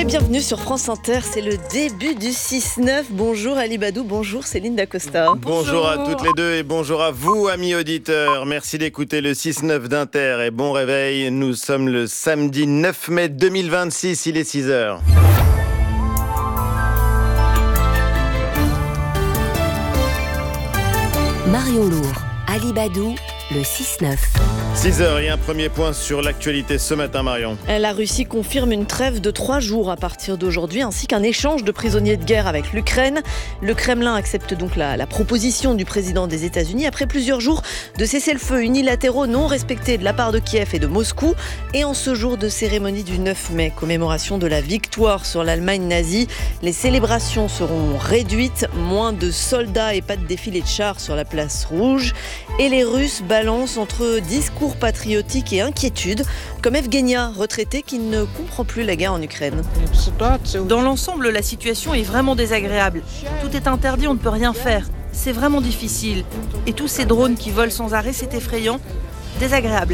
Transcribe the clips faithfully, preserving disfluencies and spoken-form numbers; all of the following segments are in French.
bienvenue sur France Inter, c'est le début du six neuf. Bonjour Ali Badou, bonjour Céline Dacosta. Bonjour. bonjour à toutes les deux et bonjour à vous amis auditeurs. Merci d'écouter le six neuf d'Inter et bon réveil. Nous sommes le samedi neuf mai deux mille vingt-six, il est six heures. Marion Lourd, Ali Badou, le six neuf. six heures et un premier point sur l'actualité ce matin, Marion. La Russie confirme une trêve de trois jours à partir d'aujourd'hui, ainsi qu'un échange de prisonniers de guerre avec l'Ukraine. Le Kremlin accepte donc la, la proposition du président des États-Unis après plusieurs jours de cessez-le-feu unilatéraux non respectés de la part de Kiev et de Moscou. Et en ce jour de cérémonie du neuf mai, commémoration de la victoire sur l'Allemagne nazie, les célébrations seront réduites, moins de soldats et pas de défilé de chars sur la place rouge. Et les Russes balancent entre discours patriotique et inquiétude, comme Evgenia, retraitée qui ne comprend plus la guerre en Ukraine. Dans l'ensemble, la situation est vraiment désagréable. Tout est interdit, on ne peut rien faire. C'est vraiment difficile. Et tous ces drones qui volent sans arrêt, c'est effrayant. Désagréable.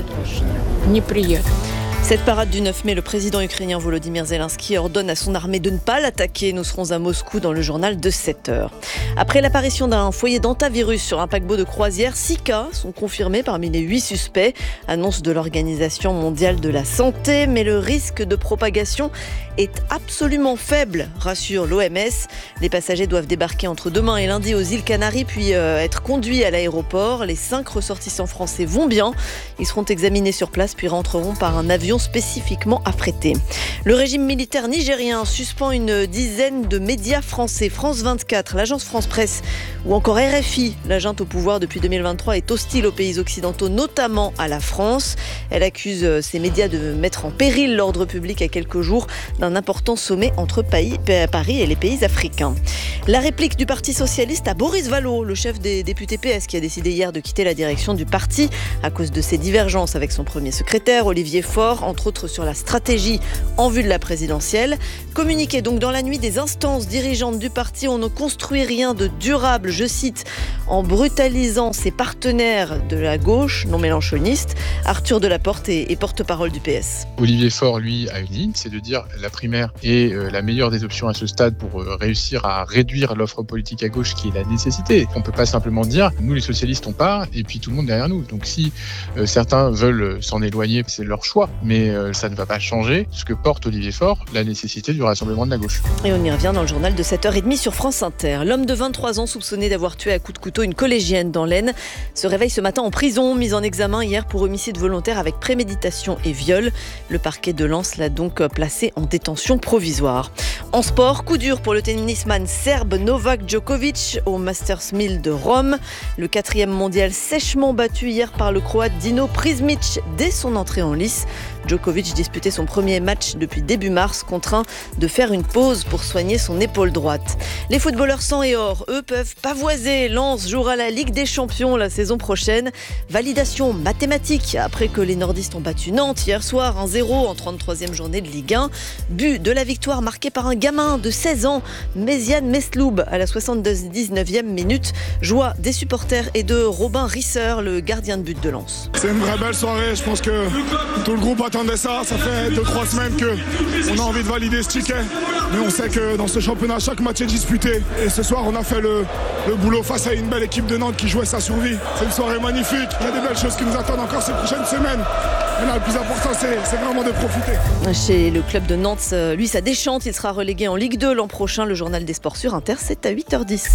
Cette parade du neuf mai, le président ukrainien Volodymyr Zelensky ordonne à son armée de ne pas l'attaquer. Nous serons à Moscou dans le journal de sept heures. Après l'apparition d'un foyer d'hantavirus sur un paquebot de croisière, six cas sont confirmés parmi les huit suspects. Annonce de l'Organisation mondiale de la santé. Mais le risque de propagation est absolument faible, rassure l'O M S. Les passagers doivent débarquer entre demain et lundi aux îles Canaries, puis euh, être conduits à l'aéroport. Les cinq ressortissants français vont bien. Ils seront examinés sur place, puis rentreront par un avion spécifiquement affrété. Le régime militaire nigérien suspend une dizaine de médias français. France vingt-quatre, l'agence France Presse ou encore R F I. La junte au pouvoir depuis deux mille vingt-trois est hostile aux pays occidentaux, notamment à la France. Elle accuse ces médias de mettre en péril l'ordre public à quelques jours d'un important sommet entre Paris et les pays africains. La réplique du Parti socialiste à Boris Vallaud, le chef des députés P S qui a décidé hier de quitter la direction du parti à cause de ses divergences avec son premier secrétaire, Olivier Faure, entre autres sur la stratégie en vue de la présidentielle. Communiqué donc dans la nuit des instances dirigeantes du parti, on ne construit rien de durable, je cite, en brutalisant ses partenaires de la gauche non mélenchoniste. Arthur Delaporte est, est porte-parole du P S. Olivier Faure, lui, a une ligne, c'est de dire la primaire est euh, la meilleure des options à ce stade pour euh, réussir à réduire l'offre politique à gauche qui est la nécessité. On ne peut pas simplement dire nous les socialistes on part et puis tout le monde derrière nous. Donc si euh, certains veulent s'en éloigner, c'est leur choix, mais euh, ça ne va pas changer ce que porte Olivier Faure, la nécessité du rassemblement de la gauche. Et on y revient dans le journal de sept heures trente sur France Inter. L'homme de vingt-trois ans soupçonné d'avoir tué à coups de couteau une collégienne dans l'Aisne se réveille ce matin en prison, mis en examen hier pour homicide volontaire avec préméditation et viol. Le parquet de Lens l'a donc placé en détention provisoire. En sport, coup dur pour le tennisman serbe Novak Djokovic au Masters mille de Rome. Le quatrième mondial sèchement battu hier par le Croate Dino Prizmic dès son entrée en lice. Djokovic disputait son premier match depuis début mars, contraint de faire une pause pour soigner son épaule droite. Les footballeurs sang et or, eux, peuvent pavoiser. Lens jouera la Ligue des Champions la saison prochaine. Validation mathématique après que les nordistes ont battu Nantes hier soir un zéro en trente-troisième journée de Ligue un. But de la victoire marqué par un gamin de seize ans, Méziane Mesloub, à la soixante-dix-neuvième minute. Joie des supporters et de Robin Risser, le gardien de but de Lens. C'est une vraie belle soirée, je pense que tout le groupe attendait ça. Ça fait deux trois semaines qu'on a envie de valider ce ticket. Mais on sait que dans ce championnat, chaque match est disputé. Et ce soir, on a fait le, le boulot face à une belle équipe de Nantes qui jouait sa survie. C'est une soirée magnifique. Il y a des belles choses qui nous attendent encore ces prochaines semaines. Mais là, le plus important, c'est, c'est vraiment de profiter. Chez le club de Nantes, lui, ça déchante. Il sera relégué en Ligue deux l'an prochain. Le journal des sports sur Inter, c'est à huit heures dix.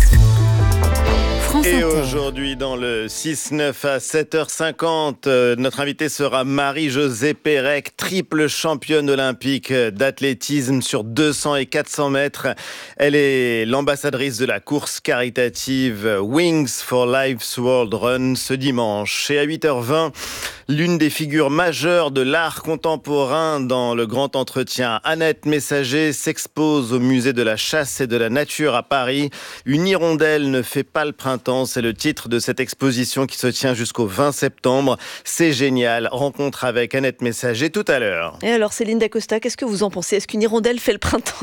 Et aujourd'hui, dans le six neuf à sept heures cinquante, euh, notre invitée sera Marie-Josée Pérec, triple championne olympique d'athlétisme sur deux cents et quatre cents mètres. Elle est l'ambassadrice de la course caritative Wings for Life's World Run ce dimanche. Et à huit heures vingt, l'une des figures majeures de l'art contemporain dans le grand entretien, Annette Messager, s'expose au musée de la chasse et de la nature à Paris. Une hirondelle ne fait pas le printemps. C'est le titre de cette exposition qui se tient jusqu'au vingt septembre. C'est génial. Rencontre avec Annette Messager tout à l'heure. Et alors Céline Dacosta, qu'est-ce que vous en pensez ? Est-ce qu'une hirondelle fait le printemps ?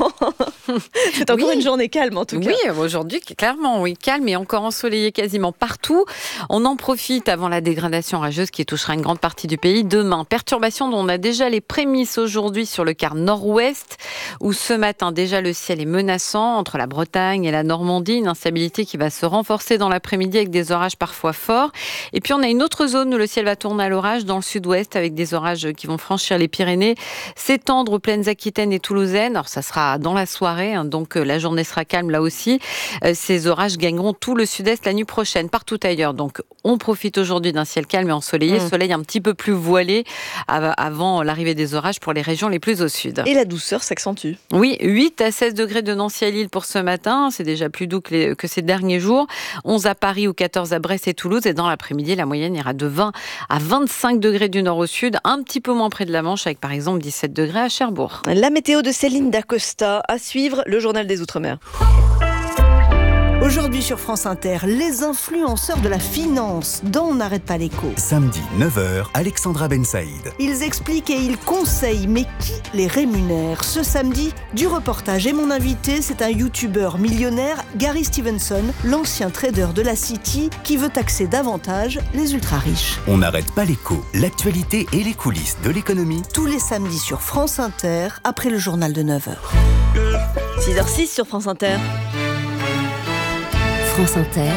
C'est encore oui. une journée calme en tout cas. Oui, aujourd'hui, clairement, oui, calme et encore ensoleillé quasiment partout. On en profite avant la dégradation orageuse qui touchera une grande partie du pays demain. Perturbation dont on a déjà les prémices aujourd'hui sur le quart nord-ouest, où ce matin déjà le ciel est menaçant entre la Bretagne et la Normandie. Une instabilité qui va se renforcer dans l'après-midi avec des orages parfois forts. Et puis on a une autre zone où le ciel va tourner à l'orage dans le sud-ouest avec des orages qui vont franchir les Pyrénées, s'étendre aux plaines aquitaines et toulousaines. Alors ça sera dans la soirée, hein, donc euh, la journée sera calme là aussi. Euh, ces orages gagneront tout le sud-est la nuit prochaine, partout ailleurs. Donc on profite aujourd'hui d'un ciel calme et ensoleillé, mmh. soleil un petit peu plus voilé av- avant l'arrivée des orages pour les régions les plus au sud. Et la douceur s'accentue. Oui, huit à seize degrés de Nancy à Lille pour ce matin, c'est déjà plus doux que, les, que ces derniers jours. onze à Paris ou quatorze à Brest et Toulouse. Et dans l'après-midi, la moyenne ira de vingt à vingt-cinq degrés du nord au sud, un petit peu moins près de la Manche, avec par exemple dix-sept degrés à Cherbourg. La météo de Céline Dacosta, à suivre, le journal des Outre-mer. Aujourd'hui sur France Inter, les influenceurs de la finance dans On n'arrête pas l'écho. Samedi neuf heures, Alexandra Ben Saïd. Ils expliquent et ils conseillent, mais qui les rémunère ? Ce samedi, du reportage. Et mon invité, c'est un youtubeur millionnaire, Gary Stevenson, l'ancien trader de la City, qui veut taxer davantage les ultra-riches. On n'arrête pas l'écho, l'actualité et les coulisses de l'économie. Tous les samedis sur France Inter, après le journal de neuf heures. six heures six sur France Inter. France Inter,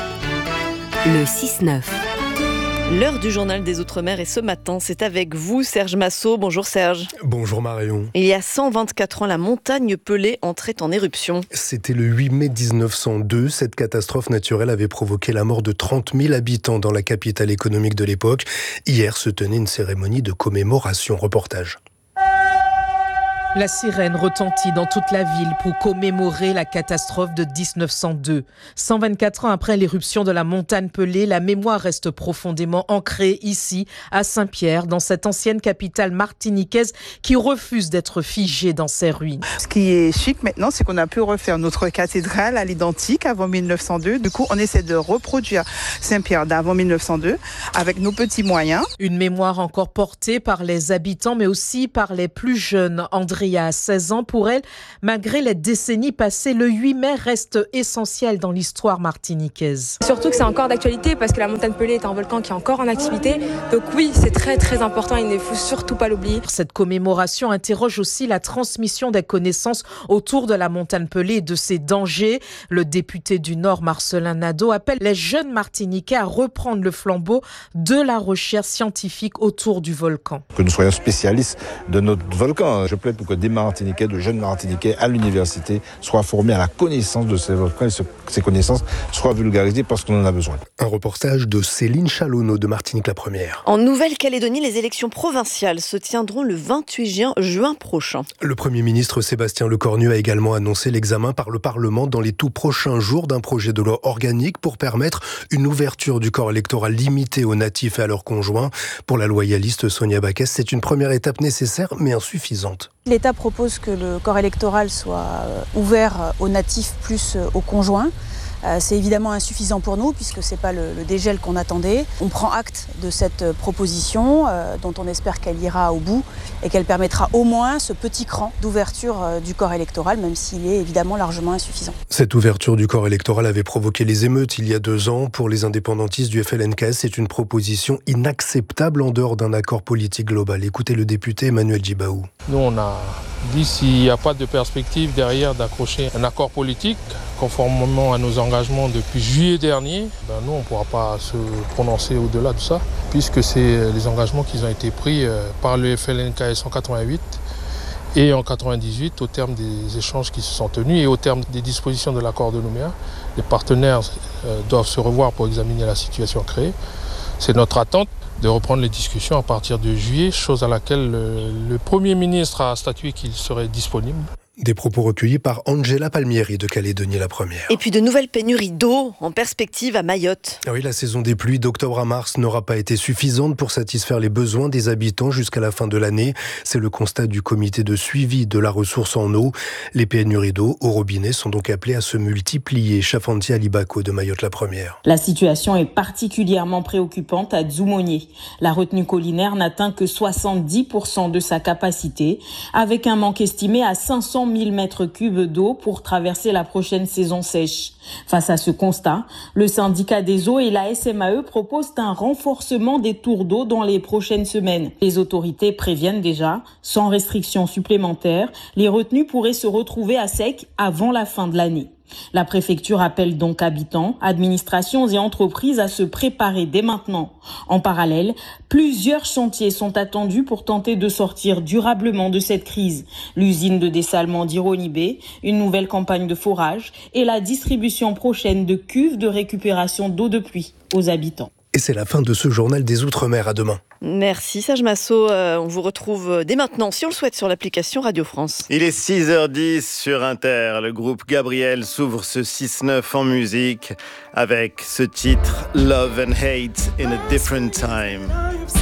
le six neuf. L'heure du journal des Outre-mer et ce matin, c'est avec vous, Serge Massot. Bonjour Serge. Bonjour Marion. Il y a cent vingt-quatre ans, la montagne Pelée entrait en éruption. C'était le huit mai dix-neuf cent deux. Cette catastrophe naturelle avait provoqué la mort de trente mille habitants dans la capitale économique de l'époque. Hier se tenait une cérémonie de commémoration. Reportage. La sirène retentit dans toute la ville pour commémorer la catastrophe de dix-neuf cent deux. cent vingt-quatre ans après l'éruption de la montagne Pelée, la mémoire reste profondément ancrée ici, à Saint-Pierre, dans cette ancienne capitale martiniquaise qui refuse d'être figée dans ses ruines. Ce qui est chic maintenant, c'est qu'on a pu refaire notre cathédrale à l'identique avant mille neuf cent deux. Du coup, on essaie de reproduire Saint-Pierre d'avant mille neuf cent deux avec nos petits moyens. Une mémoire encore portée par les habitants, mais aussi par les plus jeunes. André Il y a seize ans, pour elle, malgré les décennies passées, le huit mai reste essentiel dans l'histoire martiniquaise. Surtout que c'est encore d'actualité parce que la montagne Pelée est un volcan qui est encore en activité. Donc oui, c'est très très important, il ne faut surtout pas l'oublier. Cette commémoration interroge aussi la transmission des connaissances autour de la montagne Pelée et de ses dangers. Le député du Nord, Marcelin Nadeau, appelle les jeunes Martiniquais à reprendre le flambeau de la recherche scientifique autour du volcan. Que nous soyons spécialistes de notre volcan. Je plaide pour que des Martiniquais, de jeunes Martiniquais à l'université soient formés à la connaissance de ces volcans et que ces connaissances soient vulgarisées parce qu'on en a besoin. Un reportage de Céline Chalonneau de Martinique la Première. En Nouvelle-Calédonie, les élections provinciales se tiendront le vingt-huit juin prochain. Le Premier ministre Sébastien Lecornu a également annoncé l'examen par le Parlement dans les tout prochains jours d'un projet de loi organique pour permettre une ouverture du corps électoral limité aux natifs et à leurs conjoints. Pour la loyaliste Sonia Baquès, c'est une première étape nécessaire mais insuffisante. L'État propose que le corps électoral soit ouvert aux natifs plus aux conjoints. C'est évidemment insuffisant pour nous puisque ce n'est pas le, le dégel qu'on attendait. On prend acte de cette proposition euh, dont on espère qu'elle ira au bout et qu'elle permettra au moins ce petit cran d'ouverture euh, du corps électoral, même s'il est évidemment largement insuffisant. Cette ouverture du corps électoral avait provoqué les émeutes il y a deux ans. Pour les indépendantistes du F L N K S, c'est une proposition inacceptable en dehors d'un accord politique global. Écoutez le député Emmanuel Djibaou. Nous, on a dit s'il n'y a pas de perspective derrière d'accrocher un accord politique, conformément à nos engagements depuis juillet dernier, ben nous on ne pourra pas se prononcer au-delà de ça, puisque c'est les engagements qui ont été pris par le F L N K S en quatre-vingt-huit et en quatre-vingt-dix-huit au terme des échanges qui se sont tenus et au terme des dispositions de l'accord de Nouméa. Les partenaires doivent se revoir pour examiner la situation créée. C'est notre attente de reprendre les discussions à partir de juillet, chose à laquelle le, le Premier ministre a statué qu'il serait disponible. Des propos recueillis par Angela Palmieri de Calédonie la Première. Et puis de nouvelles pénuries d'eau en perspective à Mayotte. Ah oui, la saison des pluies d'octobre à mars n'aura pas été suffisante pour satisfaire les besoins des habitants jusqu'à la fin de l'année. C'est le constat du comité de suivi de la ressource en eau. Les pénuries d'eau au robinet sont donc appelées à se multiplier. Chafanti Alibako de Mayotte la Première. La situation est particulièrement préoccupante à Dzoumogné. La retenue collinaire n'atteint que soixante-dix pour cent de sa capacité, avec un manque estimé à cinq cents cent mille mètres cubes d'eau pour traverser la prochaine saison sèche. Face à ce constat, le syndicat des eaux et la S M A E proposent un renforcement des tours d'eau dans les prochaines semaines. Les autorités préviennent déjà, sans restrictions supplémentaires, les retenues pourraient se retrouver à sec avant la fin de l'année. La préfecture appelle donc habitants, administrations et entreprises à se préparer dès maintenant. En parallèle, plusieurs chantiers sont attendus pour tenter de sortir durablement de cette crise. L'usine de dessalement d'Ironibé, une nouvelle campagne de forage et la distribution prochaine de cuves de récupération d'eau de pluie aux habitants. Et c'est la fin de ce journal des Outre-mer. À demain. Merci Sage Massot. Euh, on vous retrouve dès maintenant, si on le souhaite, sur l'application Radio France. Il est six heures dix sur Inter. Le groupe Gabriel s'ouvre ce six neuf en musique avec ce titre Love and Hate in a Different Time.